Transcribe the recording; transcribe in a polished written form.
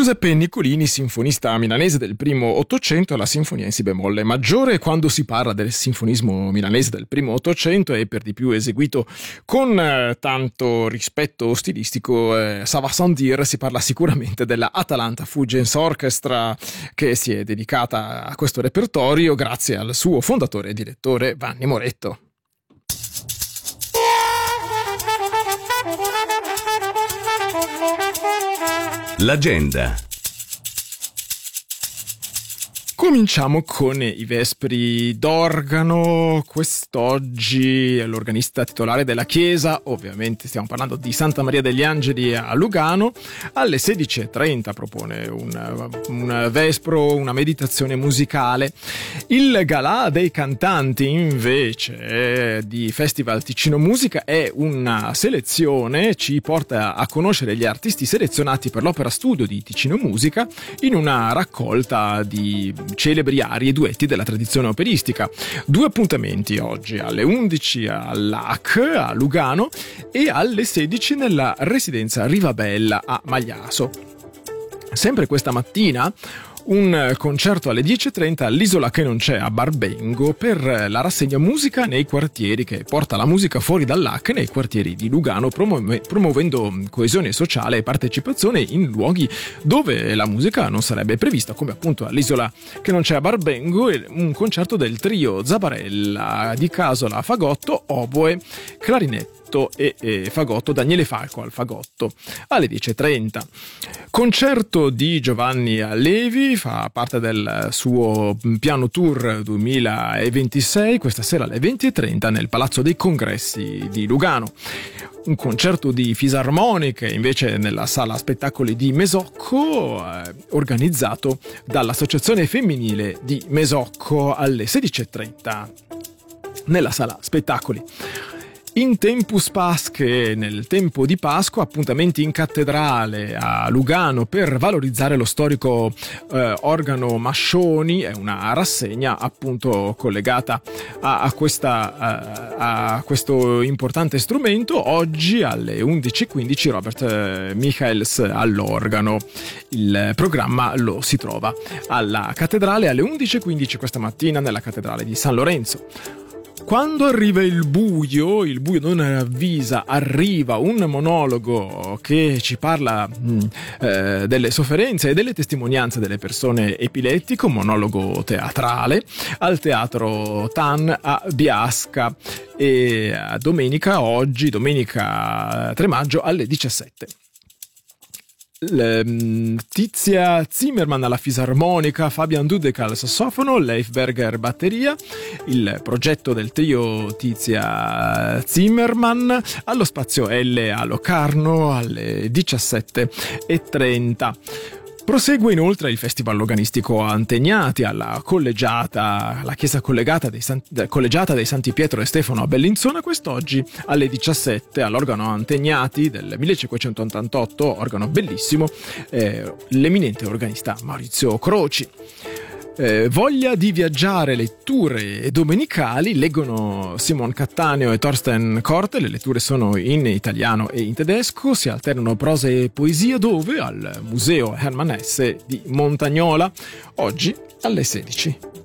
Giuseppe Nicolini, sinfonista milanese del primo Ottocento, alla sinfonia in si bemolle maggiore. Quando si parla del sinfonismo milanese del primo Ottocento e per di più eseguito con tanto rispetto stilistico, ça va sans dire, si parla sicuramente della Atalanta Fugens Orchestra, che si è dedicata a questo repertorio grazie al suo fondatore e direttore Vanni Moretto. L'agenda. Cominciamo con i Vespri d'organo. Quest'oggi l'organista titolare della chiesa, ovviamente stiamo parlando di Santa Maria degli Angeli a Lugano, alle 16:30 propone un vespro, una meditazione musicale. Il galà dei cantanti invece di Festival Ticino Musica è una selezione, ci porta a conoscere gli artisti selezionati per l'opera studio di Ticino Musica in una raccolta di celebri arie e duetti della tradizione operistica. 2 appuntamenti oggi, alle 11 all'AC a Lugano e alle 16 nella residenza Rivabella a Magliaso. Sempre questa mattina un concerto alle 10:30 all'Isola che non c'è a Barbengo per la rassegna Musica nei quartieri, che porta la musica fuori dall'AC nei quartieri di Lugano, promuovendo coesione sociale e partecipazione in luoghi dove la musica non sarebbe prevista, come appunto all'Isola che non c'è a Barbengo. Un concerto del trio Zabarella di Casola fagotto, oboe, clarinetto e fagotto, Daniele Falco al fagotto alle 10:30. Concerto di Giovanni Allevi, fa parte del suo piano tour 2026, questa sera alle 20:30 nel Palazzo dei Congressi di Lugano. Un concerto di fisarmoniche invece nella sala spettacoli di Mesocco, organizzato dall'Associazione Femminile di Mesocco alle 16:30 nella sala spettacoli. In tempus Pasche, nel tempo di Pasqua, appuntamenti in cattedrale a Lugano per valorizzare lo storico organo Mascioni. È una rassegna appunto collegata a questo importante strumento. Oggi alle 11:15 Robert Michaels all'organo. Il programma lo si trova alla cattedrale alle 11:15 questa mattina nella cattedrale di San Lorenzo. Quando arriva il buio non avvisa, arriva un monologo che ci parla delle sofferenze e delle testimonianze delle persone epilettiche, un monologo teatrale al Teatro Tan a Biasca, e domenica 3 maggio alle 17. Tizia Zimmermann alla fisarmonica, Fabian Dudek al sassofono, Leif Berger batteria. Il progetto del trio Tizia Zimmermann allo spazio L a Locarno alle 17:30. Prosegue inoltre il Festival Loganistico Antegnati alla collegiata, la chiesa collegiata dei Santi Pietro e Stefano a Bellinzona, quest'oggi alle 17 all'organo Antegnati del 1588, organo bellissimo, l'eminente organista Maurizio Croci. Voglia di viaggiare, letture domenicali, leggono Simon Cattaneo e Thorsten Korte. Le letture sono in italiano e in tedesco, si alternano prosa e poesia, dove al Museo Hermann Hesse di Montagnola, oggi alle 16.